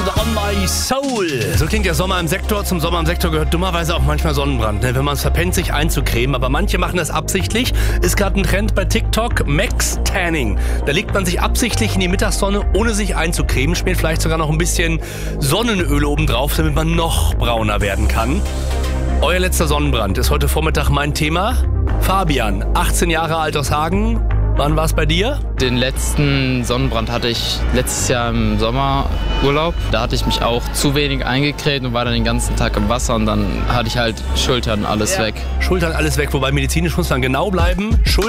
und On My Soul. So klingt der Sommer im Sektor. Zum Sommer im Sektor gehört dummerweise auch manchmal Sonnenbrand, ne? Wenn man es verpennt, sich einzucremen. Aber manche machen das absichtlich. Ist gerade ein Trend bei TikTok, Max Tanning. Da legt man sich absichtlich in die Mittagssonne, ohne sich einzucremen. Schmiert vielleicht sogar noch ein bisschen Sonnenöl oben drauf, damit man noch brauner werden kann. Euer letzter Sonnenbrand ist heute Vormittag mein Thema. Fabian, 18 Jahre alt aus Hagen. Wann war es bei dir? Den letzten Sonnenbrand hatte ich letztes Jahr im Sommerurlaub. Da hatte ich mich auch zu wenig eingecremt und war dann den ganzen Tag im Wasser und dann hatte ich halt Schultern alles weg. Schultern alles weg, wobei medizinisch muss man genau bleiben.